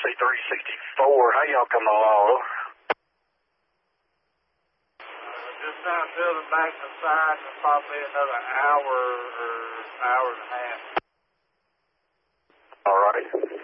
C364. How y'all coming along? Just now building back to side for probably another hour or hour and a half. All right.